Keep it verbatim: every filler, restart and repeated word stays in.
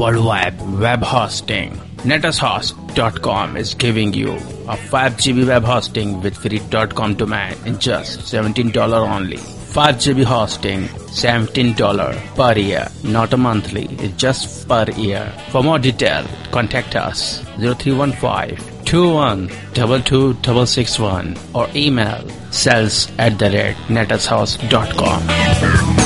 worldwide web hosting. netushost dot com is giving you a five G B web hosting with free .com domain in just seventeen dollars only. five G B hosting, seventeen dollars per year, not a monthly, it's just per year. For more detail, contact us zero three one five, two one two two six six one or email sales at the rate netushost dot com.